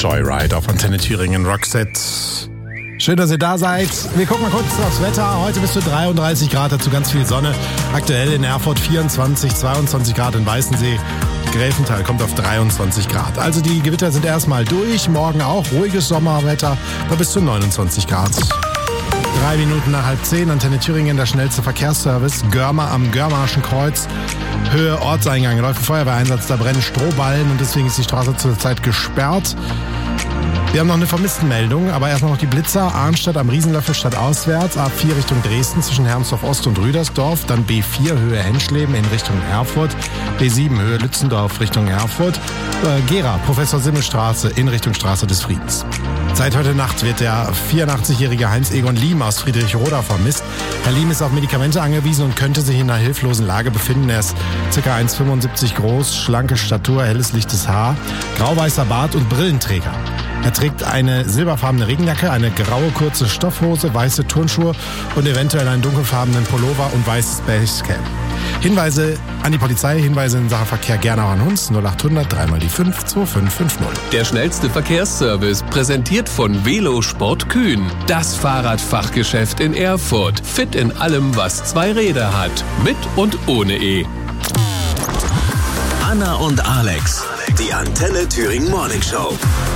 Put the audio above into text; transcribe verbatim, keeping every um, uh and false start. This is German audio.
Joyride auf Antenne Thüringen Rockset. Schön, dass ihr da seid. Wir gucken mal kurz aufs Wetter. Heute bis zu dreiunddreißig Grad, dazu ganz viel Sonne. Aktuell in Erfurt vierundzwanzig, zweiundzwanzig Grad in Weißensee. Gräfenthal kommt auf dreiundzwanzig Grad. Also die Gewitter sind erstmal durch. Morgen auch ruhiges Sommerwetter bei bis zu neunundzwanzig Grad. Drei Minuten nach halb zehn, Antenne Thüringen, der schnellste Verkehrsservice. Görmer am Görmarschen Kreuz. Höhe Ortseingang, läuft ein Feuerwehreinsatz, da brennen Strohballen und deswegen ist die Straße zurzeit gesperrt. Wir haben noch eine Vermisstenmeldung, aber erstmal noch die Blitzer. Arnstadt am Riesenlöffel stadtauswärts, A vier Richtung Dresden zwischen Hermsdorf Ost und Rüdersdorf, dann B vier Höhe Henschleben in Richtung Erfurt, B sieben Höhe Lützendorf Richtung Erfurt, äh, Gera, Professor-Simmel-Straße in Richtung Straße des Friedens. Seit heute Nacht wird der vierundachtzig-jährige Heinz-Egon Liem aus Friedrichroda vermisst. Herr Liem ist auf Medikamente angewiesen und könnte sich in einer hilflosen Lage befinden. Er ist ca. eins Komma fünfundsiebzig groß, schlanke Statur, helles, lichtes Haar, grau-weißer Bart und Brillenträger. Er trägt eine silberfarbene Regenjacke, eine graue kurze Stoffhose, weiße Turnschuhe und eventuell einen dunkelfarbenen Pullover und weißes Basecap. Hinweise an die Polizei, Hinweise in Sachen Verkehr gerne auch an uns. null achthundert drei mal die fünf zwei fünf fünf null. Der schnellste Verkehrsservice, präsentiert von Velosport Kühn. Das Fahrradfachgeschäft in Erfurt. Fit in allem, was zwei Räder hat. Mit und ohne E. Anna und Alex. Die Antenne Thüringen Morning Show.